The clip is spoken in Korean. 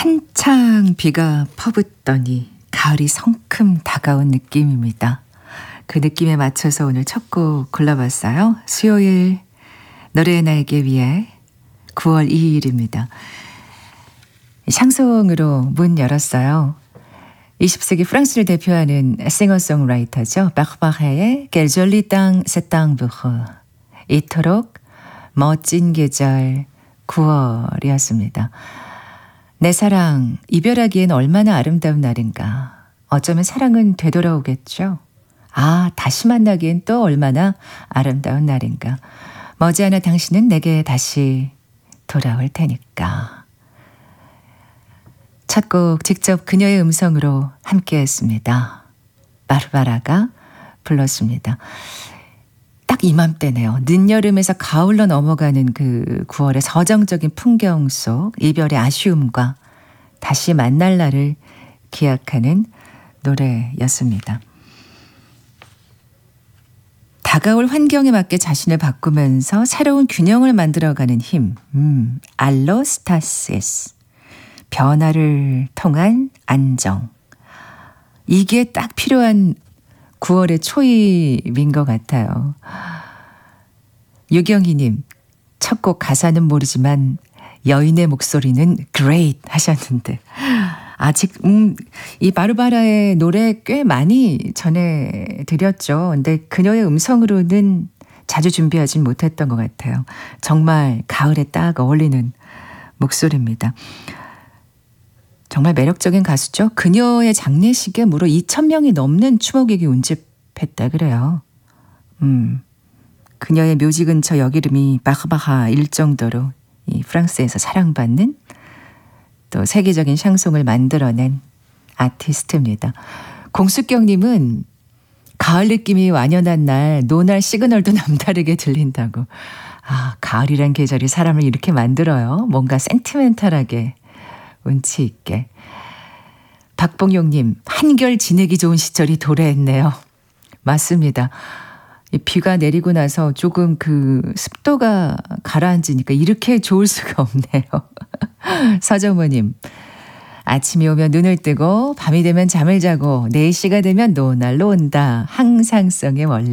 한창 비가 퍼붓더니 가을이 성큼 다가온 느낌입니다. 그 느낌에 맞춰서 오늘 첫 곡 골라봤어요. 수요일 노래의 날개 위에 9월 2일입니다. 샹송으로 문 열었어요. 20세기 프랑스를 대표하는 싱어송라이터죠. 바흐바헤의 Quelle jolie temps cet temps. 이토록 멋진 계절 9월이었습니다. 내 사랑, 이별하기엔 얼마나 아름다운 날인가. 어쩌면 사랑은 되돌아오겠죠. 아, 다시 만나기엔 또 얼마나 아름다운 날인가. 머지않아 당신은 내게 다시 돌아올 테니까. 첫 곡 직접 그녀의 음성으로 함께했습니다. 바르바라가 불렀습니다. 딱 이맘때네요. 늦여름에서 가을로 넘어가는 그 9월의 서정적인 풍경 속 이별의 아쉬움과 다시 만날 날을 기약하는 노래였습니다. 다가올 환경에 맞게 자신을 바꾸면서 새로운 균형을 만들어가는 힘. 알로스타시스. 변화를 통한 안정. 이게 딱 필요한 9월의 초입인 것 같아요. 유경희님, 첫 곡 가사는 모르지만 여인의 목소리는 great 하셨는데 아직 이 바르바라의 노래 꽤 많이 전해드렸죠. 근데 그녀의 음성으로는 자주 준비하진 못했던 것 같아요. 정말 가을에 딱 어울리는 목소리입니다. 정말 매력적인 가수죠. 그녀의 장례식에 무려 2,000명이 넘는 추모객이 운집했다 그래요. 그녀의 묘지 근처 여기름이 바흐바하일 정도로 이 프랑스에서 사랑받는 또 세계적인 샹송을 만들어낸 아티스트입니다. 공수경님은 가을 느낌이 완연한 날 노날 시그널도 남다르게 들린다고. 아, 가을이란 계절이 사람을 이렇게 만들어요. 뭔가 센티멘탈하게 운치 있게. 박봉용님, 한결 지내기 좋은 시절이 도래했네요. 맞습니다. 비가 내리고 나서 조금 그 습도가 가라앉으니까 이렇게 좋을 수가 없네요. 서정모님, 아침이 오면 눈을 뜨고 밤이 되면 잠을 자고 4시가 되면 노날로 온다. 항상성의 원리.